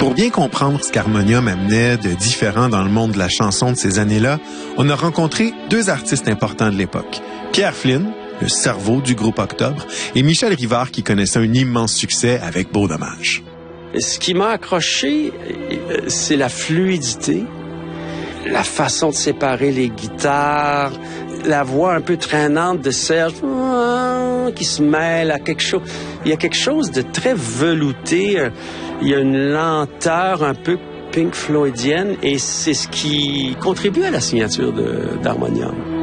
Pour bien comprendre ce qu'Harmonium amenait de différent dans le monde de la chanson de ces années-là, on a rencontré deux artistes importants de l'époque. Pierre Flynn, le cerveau du groupe Octobre, et Michel Rivard qui connaissait un immense succès avec Beau Dommage. Ce qui m'a accroché, c'est la fluidité, la façon de séparer les guitares, la voix un peu traînante de Serge qui se mêle à quelque chose. Il y a quelque chose de très velouté, il y a une lenteur un peu Pink Floydienne et c'est ce qui contribue à la signature d'Harmonium.